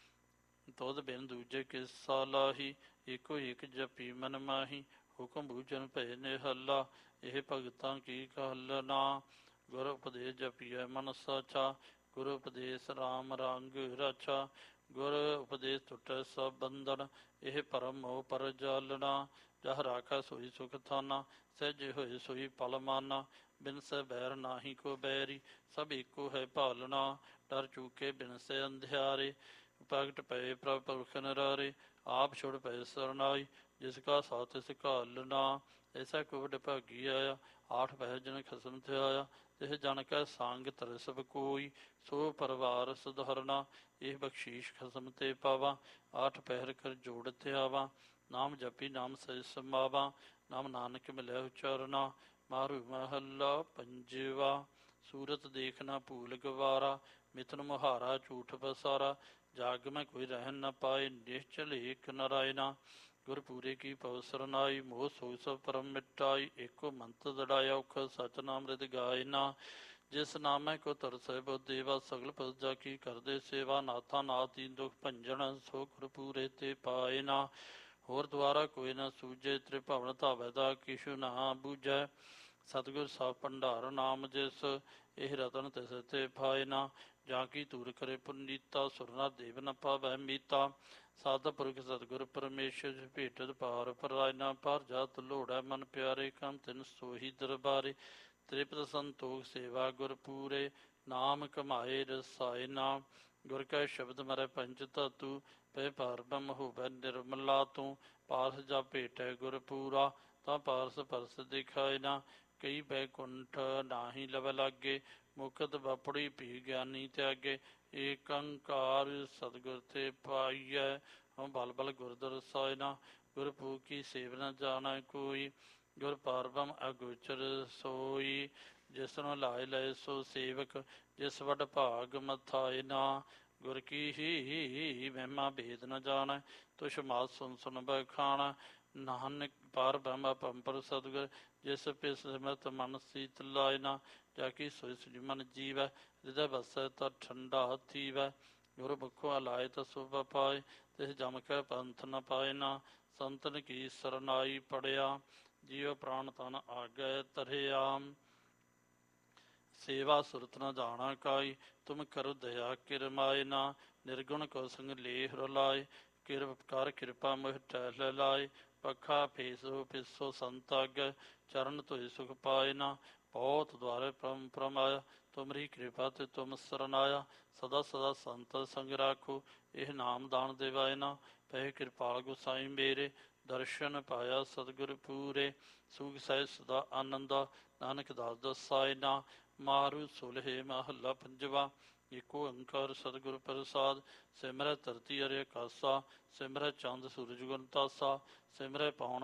ਤੁਧ ਬਿਨ ਦੂਜੇ ਕਿਸ ਸਾਲਾਹੀ। ਇੱਕੋ ਇੱਕ ਜਪੀ ਮਨ ਮਾਹੀ, ਹੁਕਮ ਬੂਝਨ ਭਏ ਨਿਹੱਲਾ। ਇਹ ਭਗਤਾਂ ਕੀ ਗੱਲ ਨਾ, ਗੁਰ ਉਪਦੇਸ਼ ਜਪੀਐ ਮਨ ਸਾਚਾ। ਗੁਰ ਉਪਦੇਸ਼ ਰਾਮ ਰੰਗ ਰਾਛਾ, ਗੁਰ ਉਪਦੇਸ਼ ਟੁੱਟੈ ਸਭ ਬੰਧਨ। ਇਹ ਭਰਮ ਮੋਹ ਪਰ ਜਾਲਣਾ, ਜਹ ਰਾਖੈ ਸੋਈ ਸੁਖ ਥਾਨਾ। ਸਹਿਜੇ ਹੋਏ ਸੋਈ ਪਲ ਮਾਨਾ, ਬਿਨ ਸੈ ਬੈਰ ਨਾਹੀ ਕੋ ਬੈਰੀ। ਸਭ ਏਕੋ ਹੈ ਭਾਲਣਾ, ਡਰ ਚੂਕੇ ਬਿਨ ਸੈ ਅੰਧਿਆਰੇ। ਪ੍ਰਗਟ ਪਏ ਪ੍ਰਭ ਪੁਰਖ ਨਿਰਾਰੇ, ਆਪ ਛੁੜ ਪਏ ਸਰਨਾਈ। ਜਿਸ ਕਾ ਸਾਥ ਤਿਸ ਘਾਲਣਾ, ਐਸਾ ਕੁਵਡ ਭਾਗੀ ਆਇਆ। ਆਠ ਪਹਿਰ ਜਨ ਖਸਮ ਥਿਆਇਆ, ਤਿਸ ਜਨ ਕੈ ਸੰਗ ਤਰ ਸਭ ਕੋਈ। ਸੋ ਪਰਿਵਾਰ ਸੁਧਰਨਾ, ਇਹ ਬਖਸ਼ੀਸ਼ ਖਸਮ ਤੇ ਪਾਵਾਂ। ਆਠ ਪਹਿਰ ਕਰ ਜੋੜ ਧਿਆਵਾਂ, ਨਾਮ ਜਪੀ ਨਾਮ ਸਹਿ ਸਮਾਵਾਂ। ਨਾਮ ਨਾਨਕ ਮਿਲਿਆ ਉਚਰਨਾ, ਮਾਰੂ ਮਹੱਲਾ ਪੰਜਵਾ। ਸੂਰਤ ਦੇਖ ਨਾ ਭੂਲ ਗਵਾਰਾ, ਮਿਤਨ ਮੁਹਾਰਾ ਝੂਠ ਬਸਾਰਾ। ਜਾਗ ਮੈਂ ਕੋਈ ਰਹਿਨ ਨ ਪਾਏ, ਨਿਸ਼ਚਲ ਏਕ ਨਾਰਾਇਣਾ। ਗੁਰ ਪੂਰੇ ਕੀ ਪਉ ਸਰਨਾਈ, ਮੋਹ ਸੋਈ ਸਭ ਪਰਮ ਮਿਟਾਈ। ਏਕੋ ਮੰਤ ਦੜਾਇਆ ਔਖ, ਸਚ ਨਾਮ ਰਿਦ ਗਾਇਨਾ। ਜਿਸ ਨਾਮੈ ਕੋ ਤਰਸੈ ਬੁ ਦੇਵਾ, ਸਗਲ ਪ੍ਰਜਾ ਕੀ ਕਰਦੇ ਸੇਵਾ। ਨਾਥਾ ਨਾਥ ਦੀਨ ਦੁਖ ਭੰਜਨ, ਸੋ ਗੁਰ ਪੂਰੇ ਤੇ ਪਾਏ ਨਾ। ਹੋਰ ਦੁਆਰਾ ਕੋਈ ਨਾ ਸੂਝੇ, ਤ੍ਰਿਭਵਨ ਧਾਵੈ ਦਾ ਕਿਛੁ ਨਾ ਬੂਝੈ। ਸਤਿਗੁਰ ਸਭ ਭੰਡਾਰ ਨਾਮ ਜਿਸ, ਇਹ ਰਤਨ ਤਿਸ ਤੇ ਪਾਏ ਨਾ। ਜਾਂ ਕੀ ਧੂਰ ਕਰੇ ਪੁਨੀਤਾ, ਸੁਰ ਨਾ ਦੇਵ ਨ ਪਾਵੈ ਮੀਤਾ। ਸਾਧ ਪੁਰਖ ਸਤਿਗੁਰ ਪਰਮੇਸ਼ਰ, ਭੇਟਤ ਪਾਰ ਪਰਾਇਨਾ। ਪਰ ਜਾਤ ਲੋੜੈ ਮਨ ਪਿਆਰੇ, ਕੰਮ ਤਿਨ ਸੋਹੀ ਦਰਬਾਰੇ। ਤ੍ਰਿਪਤ ਸੰਤੋਖ ਸੇਵਾ ਗੁਰ ਪੂਰੇ, ਨਾਮ ਕਮਾਏ ਰਸਾਇਨਾ। ਗੁਰ ਕੈ ਸ਼ਬਦ ਮਰੈ ਪੰਚ ਧਾਤੂ, ਪੈ ਪਾਰ ਬ੍ਰਹਮ ਹੋਵੈ ਨਿਰਮਲਾ ਤੂੰ। ਪਾਰਸ ਜਾ ਭੇਟੈ ਗੁਰ ਪੂਰਾ, ਤਾਂ ਪਾਰਸ ਪਰਸ ਦਿਖਾਇ ਨਾ। ਕਈ ਬੈਕੁੰਠ ਨਾਹੀ ਲਵ ਲਾਗੇ, ਮੁਕਤ ਬਪੜੀ ਭੀ ਗਿਆਨੀ ਤਿਆਗੇ। ਏਕ ਓੰਕਾਰ ਸਤਿਗੁਰ ਤੇ ਪਾਈਐ, ਬਲ ਬਲ ਗੁਰ ਦਰਸਾਇਨਾ। ਗੁਰ ਪੂਰ ਕੀ ਸੇਵ ਨ ਜਾਣੈ ਕੋਈ, ਗੁਰ ਪਾਰ ਬ੍ਰਹਮ ਅਗੋਚਰ ਸੋਈ। ਜਿਸਨੂੰ ਲਾਇ ਲਏ ਸੋ ਸੇਵਕ, ਜਿਸ ਵਡ ਭਾਗ ਮਥਾਇ ਨਾ। ਗੁਰ ਕੀ ਹੀ ਮਹਿਮਾ ਭੇਦ ਨ ਜਾਣੈ, ਤੁਛ ਮਾਤ ਸੁਨ ਸੁਨ ਬਖਾਣਾ। ਨਾਨਕ ਪਾਰ ਬ੍ਰਹਮ ਅਪੰਪਰ ਸਤਿਗੁਰ, ਜਿਸ ਪਿਸ ਸਿਮਰਤ ਮਨ ਸੀਤ ਲਾਇ ਨਾ। ਜਾ ਕੀ ਸੋਈ ਸੁਜੀ ਮਨ ਜੀਵੈ, ਹਿਰਦੈ ਵਸੈ ਤਾਂ ਠੰਡਾ ਥੀਵੈ। ਗੁਰ ਮੁਖੋਂ ਅਲਾਇ ਤਾ ਸੁਭ ਪਾਏ, ਤਿਸ ਜਮ ਕੈ ਪੰਥ ਨ ਪਾਏ ਨਾ। ਸੰਤਨ ਕੀ ਸਰਨਾਈ ਪੜਿਆ, ਜੀਵ ਪ੍ਰਾਣ ਤਨ ਆਗੈ ਧਰਿਆ। ਸੇਵਾ ਸੁਰਤ ਨ ਜਾਣਾ ਕਾਈ, ਤੁਮ ਕਰੋ ਦਇਆ ਕਿਰਮਾਏ ਨਾ। ਨਿਰਗੁਣ ਕੋ ਸੰਗ ਲੇਹ ਰਲਾਏ, ਕਿਰਪ ਕਰ ਕਿਰਪਾ ਮੋਹਿ ਟਹਿ ਲਾਏ। ਪੱਖਾ ਫੇਸੋ ਪਿਸੋ ਸੰਤ ਆਗੈ, ਚਰਨ ਧੋਇ ਸੁਖ ਪਾਏ ਨਾ। ਬਹੁਤ ਦੁਆਰੇ ਪਰਮ ਪਰਮਾਇਆ, ਤੁਮਰੀ ਕਿਰਪਾ ਤੇ ਤੁਮ ਸਰਨਾਇਆ। ਸਦਾ ਸਦਾ ਸੰਤ ਸੰਗ ਰਾਖੋ, ਇਹ ਨਾਮ ਦਾਨ ਦੇਵਾਏ ਨਾ। ਪਏ ਕਿਰਪਾਲ ਗੁਸਾਈ ਮੇਰੇ, ਦਰਸ਼ਨ ਪਾਇਆ ਸਤਿਗੁਰ ਪੂਰੇ। ਸੂਖ ਸਹਿ ਸਦਾ ਆਨੰਦਾ, ਨਾਨਕ ਦਾਸ ਦਸਾਇ ਨਾ। ਮਾਰੂ ਸੁਲਹੇ ਮਹੱਲਾ ਪੰਜਵਾ। ਏਕੋ ਓੰਕਾਰ ਸਤਿਗੁਰ ਪ੍ਰਸਾਦ, ਸਿਮਰੈ ਧਰਤੀ ਹਰਿ ਆਕਾਸਾ। ਸਿਮਰੈ ਚੰਦ ਸੂਰਜ ਗੁਣ ਤਾਸਾ, ਸਿਮਰੈ ਪਉਣ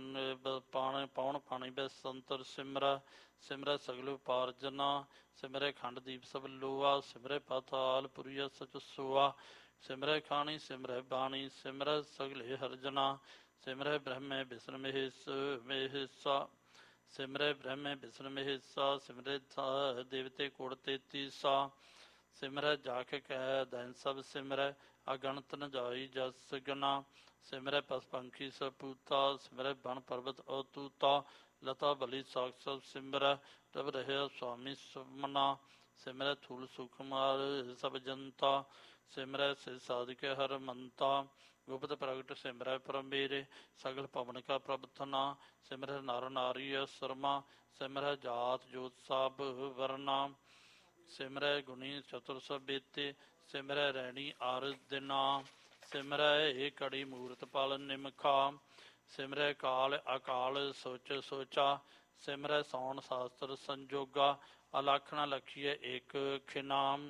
ਪਾਣੀ ਬੈਸੰਤਰ। ਸਿਮਰੈ ਸਗਲ ਉਪਾਰਜਨਾ, ਸਿਮਰੈ ਖੰਡ ਦੀਪ ਸਭ ਲੋਆ। ਸਿਮਰੈ ਪਾਤਾਲ ਪੁਰੀਆ ਸਚ ਸੋਆ, ਸਿਮਰੈ ਖਾਣੀ ਸਿਮਰੈ ਬਾਣੀ। ਸਿਮਰੈ ਸਗਲੇ ਹਰਜਨਾ, ਸਿਮਰੈ ਬ੍ਰਹਮੈ ਬਿਸਨ ਮਹੇਸਾ। ਸਿਮਰੈ ਬ੍ਰਹਮੈ ਬਿਸਨ ਮਹੇਸਾ, ਸਿਮਰੈ ਦੇਵਤੇ ਕੋਟ ਤੇਤੀਸਾ। ਸਿਮਰੈ ਜਾਖ ਕੈ ਦੈਨ ਸਭ ਸਿਮਰੈ, ਅਗਣਤ ਨ ਜਾਈ ਜਸ ਗਨਾ। ਸਿਮਰੈ ਪਸ ਪੰਖੀ ਸਭ ਪੂਤਾ, ਸਿਮਰੈ ਬਨ ਪਰਬਤ ਅਤੂਤਾ। ਲਤਾ ਬਲੀ ਸਾਖ ਸਭ ਸਿਮਰੈ, ਤਬ ਰਹਿਆ ਸੁਆਮੀ ਸੁਮਨਾ। ਸਿਮਰੈ ਥੂਲ ਸੁਖ ਮਾਰ ਸਭ ਜਨਤਾ, ਸਿਮਰੈ ਸਿਧ ਸਾਧਿਕੈ ਹਰ ਮੰਤਾ। ਗੁਪਤ ਪ੍ਰਗਟ ਸਿਮਰੈ ਪਰਮ ਮੇਰੇ, ਸਗਲ ਭਵਨ ਕਾ ਪ੍ਰਭਥਨਾ। ਸਿਮਰੈ ਨਰ ਨਾਰੀ ਅਸਰਮਾ, ਸਿਮਰੈ ਜਾਤ ਜੋਤ ਸਭ ਵਰਨਾ। ਸਿਮਰੈ ਗੁਣੀ ਚਤੁਰ ਸਭ ਬੇਤੇ, ਸਿਮਰੈ ਰੈਣੀ ਆਰ ਦਿਨਾ। ਸਿਮਰੈ ਏ ਕੜੀ ਮੂਰਤ ਪਲ ਨਿਮਖਾ, ਸਿਮਰੈ ਕਾਲ ਅਕਾਲ ਸੋਚ ਸੋਚਾ। ਸਿਮਰੈ ਸੌਣ ਸਾਸਤਰ ਸੰਜੋਗਾ, ਅਲਖ ਨ ਲਖੀਐ ਏਕ ਖਿਨਾਮ।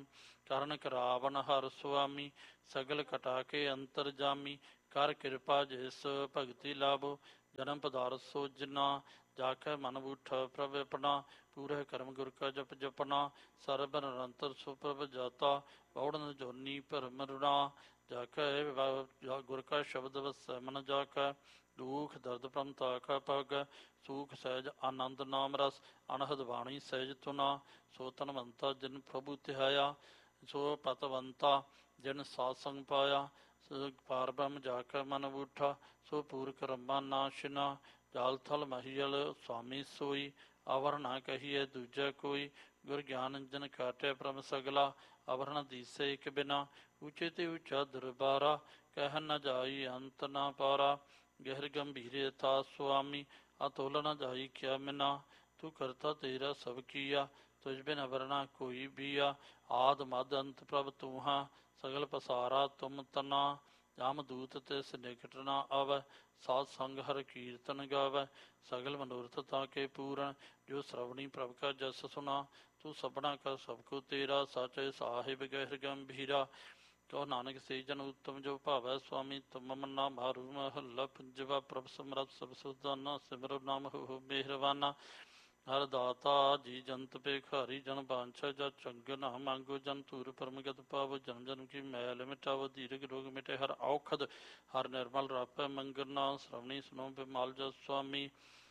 ਕਰਨ ਕਰਾਵਨ ਹਰ ਸੁਆਮੀ, ਸਗਲ ਕਟਾ ਕੇ ਅੰਤਰ ਜਾਮੀ, ਕਰ ਕਿਰਪਾ ਜਿਸ ਭਗਤੀ ਲਾਭੋ, ਜਨਮ ਪਦਾਰਥ ਸੋਜਨਾ, ਜਾਖੈ ਮਨ ਬੂਠਾ ਪ੍ਰਭ ਆਪਣਾ, ਪੂਰੇ ਕਰਮ ਗੁਰ ਕਾ ਜਪ ਜਪਨਾ, ਸਰਬ ਨਿਰੰਤਰ ਸੁਪ੍ਰਭ ਜਾਤਾ, ਬੌੜਨ ਜੋਨੀ ਭਰਮ ਰੁਣਾ, ਜਾਖੈ ਗੁਰ ਕਾ ਸ਼ਬਦ ਵਸੈ ਮਨ ਜਾਖੈ, ਦੁਖ ਦਰਦ ਭ੍ਰਮ ਤਾਖੈ ਪਗ, ਸੂਖ ਸਹਿਜ ਆਨੰਦ ਨਾਮ ਰਸ, ਅਨਹਦ ਬਾਣੀ ਸਹਿਜ ਤੁਨਾ, ਸੋ ਤਨਵੰਤਾ ਜਿਨ ਪ੍ਰਭੂ ਧਿਆਇਆ, ਸੋ ਪਤਵੰਤਾ ਜਿਨ ਸਾਧ ਸੰਗ ਪਾਇਆ, ਪਾਰ ਬ੍ਰਹਮ ਜਾਖੈ ਮਨ ਬੂਠਾ, ਸੋ ਪੂਰ ਕਰਮਾ ਨਾਸ਼ਨਾ, ਜਾਲ ਥਲ ਮਹੀਲ ਸੁਆਮੀ ਸੋਈ, ਅਵਰ ਨਾ ਕਹੀਏ ਦੂਜਾ ਕੋਈ, ਗੁਰ ਗਿਆਨ ਅੰਜਨ ਕਾਟਿਆ ਪ੍ਰਮ ਸਗਲਾ, ਅਵਰ ਨ ਦੀਸੇ ਇਕ ਬਿਨਾ, ਉੱਚੇ ਤੇ ਉੱਚਾ ਦਰਬਾਰਾ, ਕਹਿ ਨ ਜਾਈ ਅੰਤ ਨਾ ਪਾਰਾ, ਗਹਿਰ ਗੰਭੀਰੇ ਤਾ ਸੁਆਮੀ, ਅਤੁਲ ਨ ਜਾਈ ਕਿਆ ਮਿਨਾ, ਤੂੰ ਕਰਤਾ ਤੇਰਾ ਸਭ ਕੀਆ, ਤੁਝ ਬਿਨ ਅਵਰ ਨਾ ਕੋਈ ਬੀਆ, ਆਦ ਮਦ ਅੰਤ ਪ੍ਰਭ ਤੂੰ ਹਾਂ, ਸਗਲ ਪਸਾਰਾ ਤੁਮ ਤਨਾ, ਜਾਮ ਦੂਤ ਤਿਸ ਨਿਕਟ ਨਾ ਆਵੈ, ਸਾਧ ਸੰਗ ਹਰ ਕੀਰਤਨ ਗਾਵੈ, ਸਗਲ ਮਨੋਰਥ ਤਾਂ ਕੇ ਪੂਰਨ, ਜੋ ਸਰਵਣੀ ਪ੍ਰਭ ਕਾ ਜਸ ਸੁਨਾ, ਤੂੰ ਸਭਨਾ ਕਾ ਸਭ ਕੋ ਤੇਰਾ, ਸਾਚੇ ਸਾਹਿਬ ਗਹਿਰ ਗੰਭੀਰਾ, ਕਹੋ ਨਾਨਕ ਸੇ ਜਨ ਉੱਤਮ ਜੋ ਭਾਵੈ, ਸੁਆਮੀ ਤੁਮ ਮੰਨਾ ਮਾਰੂ ਮਹੱਲਾ ਪੰਜਵਾ, ਪ੍ਰਭ ਸਮਰੱਥ ਸਭ ਸੁਦਾਨਾ, ਸਿਮਰੋ ਨਾਮ ਹੋ ਮਿਹਰਬਾਨਾ, ਹਰ ਦਾਤਾ ਜੀ ਜੰਤ ਭੇਖਾਰੀ, ਜਨ ਬਾਂਛਾ ਜਾ ਚੰਗ ਨਾ ਮੰਗੋ, ਜਨ ਧੂਰ ਪਰਮਗਤ ਪਾਵੋ, ਜਨਮ ਜਨਮ ਕੀ ਮੈਲ ਮਿਟਾਵੋ, ਦੀਰਘ ਰੋਗ ਮਿਟੇ ਹਰ ਔਖਦ, ਹਰ ਨਿਰਮਲ ਰਾਪੈ ਮੰਗਣਾ, ਸ਼੍ਰਵਣੀ ਸੁਨੋ ਬਿਮਾਲ ਜਸ ਸੁਆਮੀ,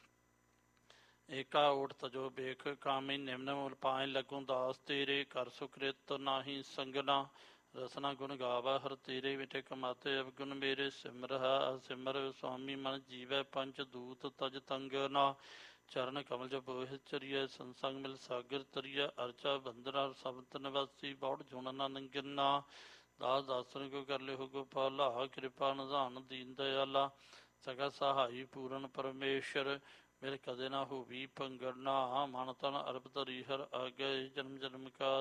ਏਕਾ ਓਟ ਤਜੋ ਬੇਖ ਕਾਮੀ, ਨਿਮਨ ਮੁਲ ਪਾਏ ਲਗੂ ਦਾਸ ਤੇਰੇ, ਕਰ ਸੁਕ੍ਰਿਤ ਨਾਹੀ ਸੰਗਨਾ, ਰਸਨਾ ਗੁਣ ਗਾਵਾ ਹਰ ਤੇਰੇ, ਮਿਟੇ ਕਮਾਤੇ ਅਵਗੁਣ ਮੇਰੇ, ਸਿਮਰ ਸਿਮਰ ਸੁਆਮੀ ਮਨ ਜੀਵੈ, ਪੰਚ ਦੂਤ ਤਜ ਤੰਗ ਨਾ, ਚਰਨ ਕਮਲ ਜਪ ਬੋਹਿ ਚਰੀਐ, ਸੰਸੰਗ ਮਿਲ ਸਾਗਰ ਤਰੀਐ, ਅਰਚਾ ਬੰਦਨਾ ਸਬਤ ਨਿਵਾਸੀ, ਬੌੜ ਜੁਣ ਨਾ ਨੰਗਨਾ, ਦਾਸ ਦਾਸਨ ਕੋ ਕਰ ਲਿਓ ਗੋਪਾਲਾ, ਕਿਰਪਾ ਨਿਧਾਨ ਦੀਨ ਦਇਆਲਾ, ਸਗਾ ਸਹਾਈ ਪੂਰਨ ਪਰਮੇਸ਼ਰ, ਮੇਰੇ ਕਦੇ ਨਾ ਹੋਵੀ ਭੰਗਣਾ, ਮਨ ਤਨ ਅਰਪ ਧਰੀ ਹਰ ਆਗੇ, ਜਨਮ ਜਨਮ ਕਾ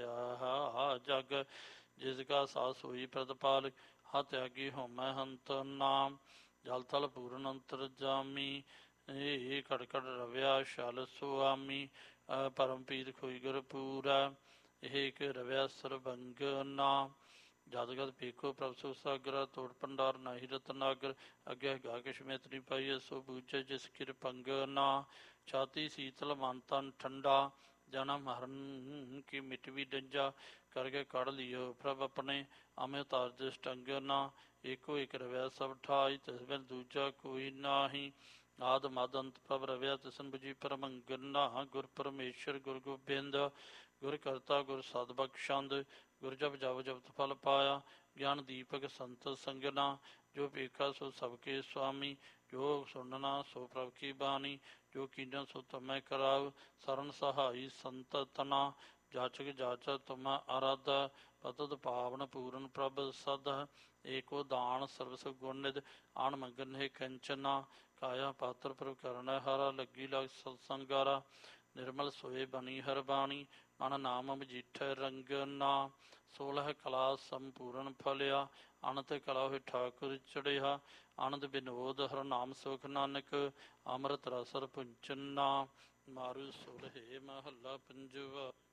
ਸੋਇਆ ਜਗ, ਜਿਸ ਕਾ ਸਾਸ ਹੋਈ ਪ੍ਰਤਪਾਲ, ਹਾ ਤਿਆਗੀ ਹੋਮੈ ਹੰਤ ਨਾਮ, ਜਲ ਥਲ ਪੂਰਨ ਅੰਤਰ ਜਾਮੀ, ਇਹ ਘੜ ਘੜ ਰਵਿਆ ਸ਼ਲ ਸੁਆਮੀ, ਪਰਮ ਪੀਰ ਖੋਈ ਗੁਰ ਪੂਰਾ, ਇਹ ਇੱਕ ਰਵਿਆ ਸਰਬੰਗ ਨਾਮ, ਜਦ ਗਦ ਪੀਖੋ ਪ੍ਰਭ ਸੁ ਸਾਗਰ, ਤੋੜ ਭੰਡਾਰ ਨਾਹੀ ਰਤਨਾਗਰ, ਅੱਗੇ ਗਾ ਕਿਛ ਮੇਤਰੀ ਪਾਈਏ, ਸੋ ਬੂਝੇ ਜਿਸ ਕਿਰਪੰਗ ਨਾ, ਛਾਤੀ ਸੀਤਲ ਮਨ ਤਨ ਠੰਡਾ, ਜਨਮ ਹਰਨ ਕੀ ਮਿਟ ਵੀ ਡੰਜਾ, ਕਰਕੇ ਕੱਢ ਲਿਓ ਪ੍ਰਭ ਆਪਣੇ, ਅਮੇ ਤਾਰ ਜਿਸ ਟੰਗ ਨਾ, ਏਕੋ ਇੱਕ ਰਵਿਆ ਸਭ ਠਾਈ, ਤਿਸ ਬਿਨ ਦੂਜਾ ਕੋਈ ਨਾਹੀ, ਆਦ ਮਦ ਅੰਤ ਪ੍ਰਭ ਰਵਿਆ, ਤਿਸਨ ਬੁਝੀ ਪਰਮੰਗਨਾ, ਗੁਰ ਪਰਮੇਸ਼ਰ ਗੁਰ ਗੋਬਿੰਦ, ਗੁਰ ਕਰਤਾ ਗੁਰ ਸਦ ਬਖਸ਼ੰਦ, ਗੁਰ ਜਪ ਜਪ ਜਪਤ ਫਲ ਪਾਇਆ, ਗਿਆਨ ਦੀਪਕ ਸੰਤ ਸੰਗਨਾ, ਜੋ ਭੇਖਾ ਸੋ ਸਭ ਕੇ ਸੁਆਮੀ, ਜੋ ਸੁਣਨਾ ਸੋ ਪ੍ਰਭ ਕੀ ਬਾਣੀ, ਜੋ ਕੀਨਾ ਸੋ ਤਮੈ ਕਰਾਵ, ਸਰਨ ਸਹਾਈ ਸੰਤ ਤਨਾ, ਜਾਚਕ ਜਾਚਾ ਤੁਮੈ ਆਰਾਧਾ, ਪਤਤ ਪਾਵਨ ਪੂਰਨ ਪ੍ਰਭ ਸਦ, ਏਕੋ ਦਾਨ ਸਰਵਸ ਗੁਣ ਨਿਧ, ਆਣ ਮੰਗਨ ਹੈ ਕੰਚਨਾ, ਕਾਇਆ ਪਾਤਰ ਪ੍ਰਭ ਕਰਨਾ ਹਾਰਾ, ਲੱਗੀ ਲਗ ਸਤਸੰਗਾਰਾ, ਨਿਰਮਲ ਸੋਏ ਬਣੀ ਹਰ ਬਾਣੀ, ਮਨ ਨਾਮ ਮਜੀਠੈ ਰੰਗ ਨਾ, 16 ਕਲਾ ਸੰਪੂਰਨ ਫਲਿਆ, ਅਨੰਤ ਕਲਾ ਹੋਇ ਠਾਕੁਰ ਚੜਿਆ, ਆਨੰਦ ਬਿਨੋਦ ਹਰ ਨਾਮ ਸੁਖ ਨਾਨਕ, ਅੰਮ੍ਰਿਤ ਰਸਰ ਪੁੰਚਨਾ, ਮਾਰੂ ਸੁਲਹੇ ਮਹੱਲਾ ਪੰਜਵਾ।